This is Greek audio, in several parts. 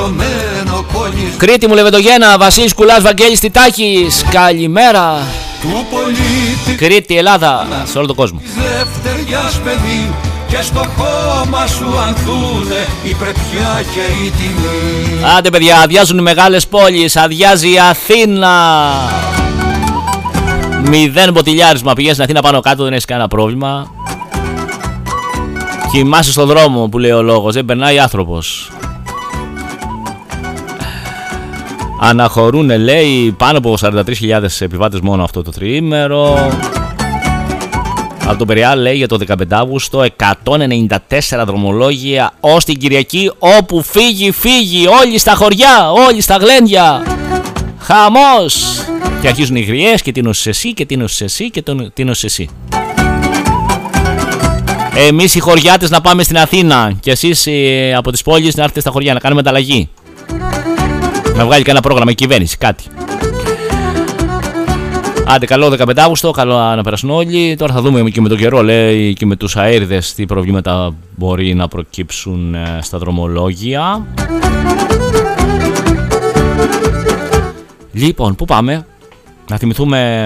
ριζωμένο κόλλης. Κρήτη μου, Λεβεντογένα, Βασίλης Κουλάς, Βαγγέλης Τιτάκης. Καλημέρα. Του πολίτη Κρήτη, Ελλάδα, σε όλο τον κόσμο. Δευτεριάς παιδί, και στο χώμα σου ανθούνε η πρεπιά και η τιμή. Άντε παιδιά, αδειάζουν οι μεγάλες πόλεις, αδειάζει η Αθήνα. 0 μποτιλιάρισμα, πηγαίνεις στην Αθήνα πάνω κάτω, δεν έχεις κανένα πρόβλημα. Κοιμάσαι στον δρόμο που λέει ο λόγος, δεν περνάει άνθρωπος. Αναχωρούνε, λέει, πάνω από 43.000 επιβάτες μόνο αυτό το τριήμερο. Από τον Περιάλ, λέει, για το 15 Αύγουστο 194 δρομολόγια ως την Κυριακή, όπου φύγει όλοι στα χωριά, όλοι στα γλέντια. Χαμός. Και αρχίζουν οι γριές και τίνωσες εσύ και τίνωσες εσύ και τίνωσες εσύ. Εμείς οι χωριάτες να πάμε στην Αθήνα και εσείς από τις πόλεις να έρθετε στα χωριά να κάνουμε ανταλλαγή. Να βγάλει κανένα πρόγραμμα η κυβέρνηση, κάτι. Άντε, καλό 15 Αύγουστο, καλό να περάσουν όλοι. Τώρα θα δούμε και με τον καιρό, λέει, και με τους αέριδες τι προβλήματα μπορεί να προκύψουν στα δρομολόγια. Λοιπόν, πού πάμε? Να θυμηθούμε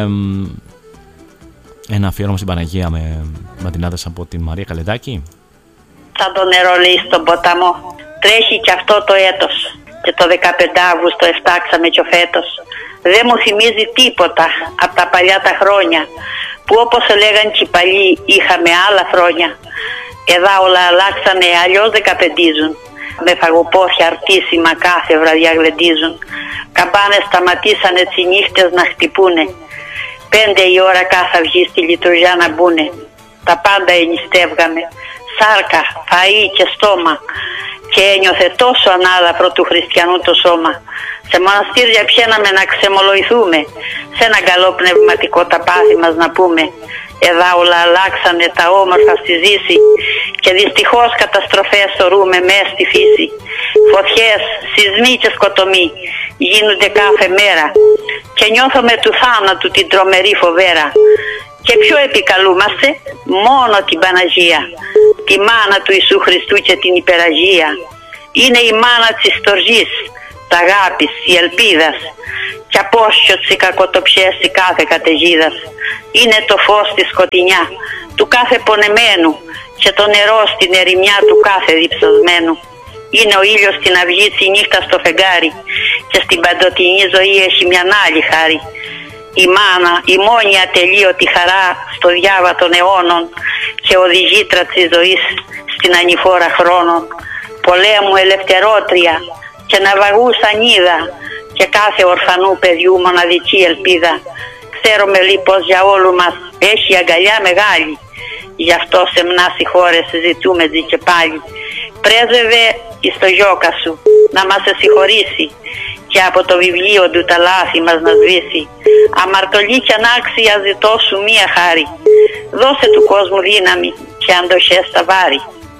ένα αφιέρωμα στην Παναγία με ματινάδες από την Μαρία Καλεντάκη. Σαν το νερό, λέει, στον ποταμό. Τρέχει κι αυτό το έτος. Και το 15 Αύγουστο εφτάξαμε κι ο φέτος. Δεν μου θυμίζει τίποτα από τα παλιά τα χρόνια, που όπως λέγαν κι οι παλιοί είχαμε άλλα χρόνια. Εδά όλα αλλάξανε, αλλιώς δεν καπεντίζουν. Με φαγοπόθια αρτήσιμα κάθε βραδιά γλεντίζουν. Καμπάνες σταματήσανε τις νύχτες να χτυπούνε. 5 η ώρα κάθε αυγή στη λειτουργιά να μπουνε. Τα πάντα ενιστεύγαμε. Σάρκα, φαΐ και στόμα. Και ένιωθε τόσο ανάδαφρο του χριστιανού το σώμα. Σε μοναστήρια πιέναμε να ξεμολογηθούμε. Σε ένα καλό πνευματικό τα πάθη μας να πούμε. Εδά όλα αλλάξανε τα όμορφα στη ζήση. Και δυστυχώς καταστροφές θεωρούμε μες στη φύση. Φωτιές, σεισμοί και σκοτωμοί γίνονται κάθε μέρα. Και νιώθουμε του θάνατου την τρομερή φοβέρα. Και ποιο επικαλούμαστε? Μόνο την Παναγία, τη μάνα του Ιησού Χριστού και την υπεραγία. Είναι η μάνα της στοργής, τα αγάπης, η ελπίδας, και απόσιο της κακοτοψιές η κάθε καταιγίδας. Είναι το φως στη σκοτεινιά του κάθε πονεμένου και το νερό στην ερημιά του κάθε διψασμένου. Είναι ο ήλιος στην αυγή της νύχτα στο φεγγάρι και στην παντοτινή ζωή έχει μια άλλη χάρη. Η μάνα, η μόνη ατελείωτη χαρά στο διάβα των αιώνων και οδηγήτρα της ζωής στην ανηφόρα χρόνων. Πολέμου ελευθερότρια και ναυαγού σανίδα και κάθε ορφανού παιδιού μοναδική ελπίδα. Ξέρουμε λοιπόν για όλου μας έχει αγκαλιά μεγάλη, γι' αυτό σε μνάς οι χώρες ζητούμε και πάλι. Πρέσβευε εις το γιώκα σου να μας συγχωρήσει και από το βιβλίο του τα λάθη μας να σβήσει. Αμαρτωλή και ανάξια ζητώ σου μία χάρη. Δώσε του κόσμου δύναμη και αντοχές στα βάρη.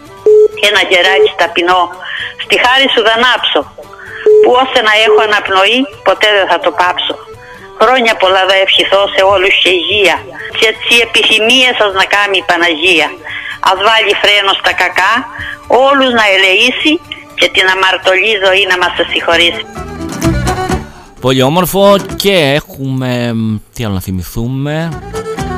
Και ένα γεράκι ταπεινό στη χάρη σου δανάψω, που ώστε να έχω αναπνοή ποτέ δεν θα το πάψω. Χρόνια πολλά θα ευχηθώ σε όλους και υγεία, και τις επιθυμίες σας να κάνει η Παναγία. Ας βάλει φρένο στα κακά, όλους να ελεήσει και την αμαρτωλή ζωή να μας συγχωρήσει. Πολύ όμορφο. Και έχουμε, τι άλλο να θυμηθούμε,